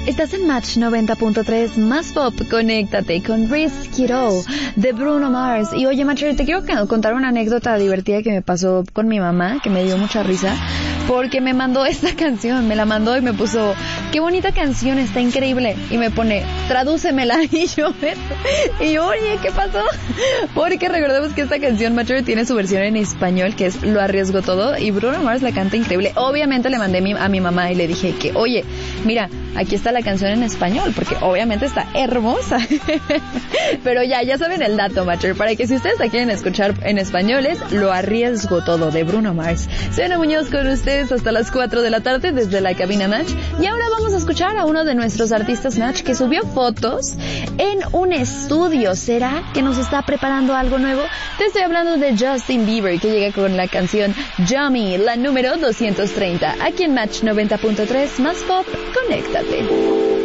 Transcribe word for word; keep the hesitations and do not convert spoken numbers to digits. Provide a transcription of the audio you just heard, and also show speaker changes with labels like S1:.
S1: Estás en Match noventa punto tres, más pop, conéctate con Risk It All de Bruno Mars. Y oye, Match, te quiero contar una anécdota divertida que me pasó con mi mamá, que me dio mucha risa, porque me mandó esta canción, me la mandó y me puso, qué bonita canción, está increíble. Y me pone, tradúcemela. Y yo, y yo, oye, ¿qué pasó? Porque recordemos que esta canción, Match, tiene su versión en español, que es Lo Arriesgo Todo, y Bruno Mars la canta increíble. Obviamente le mandé a mi mamá y le dije que, oye, mira, aquí está la canción en español, porque obviamente está hermosa. Pero ya, ya saben el dato, Matcher, para que si ustedes la quieren escuchar en español es Lo Arriesgo Todo de Bruno Mars. Soy Ana Muñoz con ustedes hasta las cuatro de la tarde desde la cabina Match. Y ahora vamos a escuchar a uno de nuestros artistas Match que subió fotos en un estudio. ¿Será que nos está preparando algo nuevo? Te estoy hablando de Justin Bieber, que llega con la canción Yummy, la número doscientos treinta. Aquí en Match noventa punto tres, más pop, conéctate.